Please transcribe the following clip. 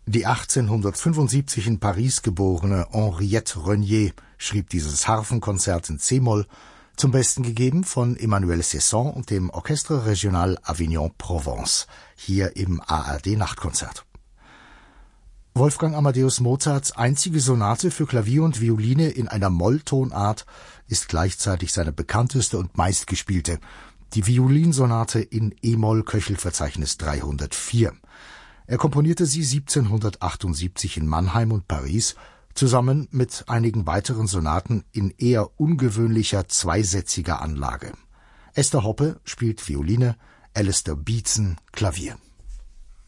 Die 1875 in Paris geborene Henriette Renier schrieb dieses Harfenkonzert in C-Moll, zum Besten gegeben von Emmanuel Cesson und dem Orchestre Régional Avignon-Provence, hier im ARD-Nachtkonzert. Wolfgang Amadeus Mozarts einzige Sonate für Klavier und Violine in einer Molltonart ist gleichzeitig seine bekannteste und meistgespielte, die Violinsonate in E-Moll Köchelverzeichnis 304. Er komponierte sie 1778 in Mannheim und Paris, zusammen mit einigen weiteren Sonaten in eher ungewöhnlicher zweisätziger Anlage. Esther Hoppe spielt Violine, Alistair Beatson Klavier.